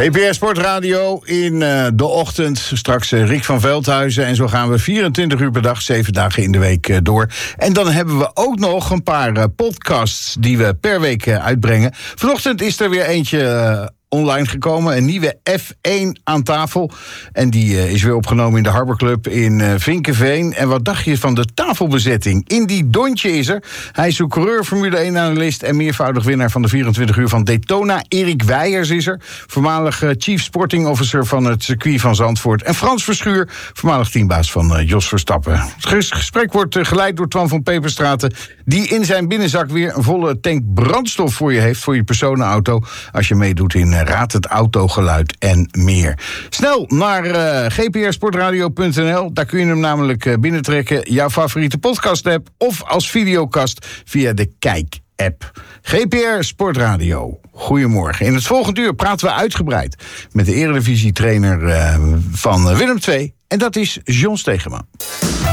GPR Sportradio in de ochtend. Straks Rick van Veldhuizen. En zo gaan we 24 uur per dag, 7 dagen in de week door. En dan hebben we ook nog een paar podcasts die we per week uitbrengen. Vanochtend is er weer eentje online gekomen. Een nieuwe F1 aan tafel. En die is weer opgenomen in de Harbor Club in Vinkeveen. En wat dacht je van de tafelbezetting? Indy Dontje is er. Hij is coureur, Formule 1-analyst en meervoudig winnaar van de 24 uur van Daytona. Erik Weijers is er. Voormalig Chief Sporting Officer van het circuit van Zandvoort. En Frans Verschuur, voormalig teambaas van Jos Verstappen. Het gesprek wordt geleid door Twan van Peperstraten, die in zijn binnenzak weer een volle tank brandstof voor je heeft, voor je personenauto, als je meedoet in Raad het Autogeluid en meer. Snel naar gprsportradio.nl. Daar kun je hem namelijk binnentrekken. Jouw favoriete podcast-app of als videokast via de Kijk-app. GPR Sportradio. Goedemorgen. In het volgende uur praten we uitgebreid met de Eredivisie-trainer van Willem II. En dat is John Stegeman.